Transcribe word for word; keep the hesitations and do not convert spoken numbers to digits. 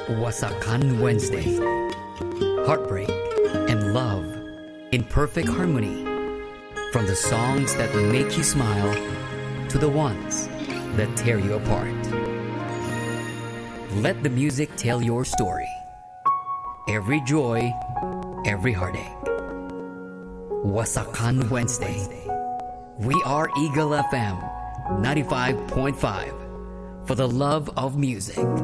Wasakan Wednesday. Heartbreak and love in perfect harmony. From the songs that make you smile to the ones that tear you apart. Let the music tell your story. Every joy, every heartache. Wasakan Wednesday. We are Eagle F M ninety-five point five for the love of music.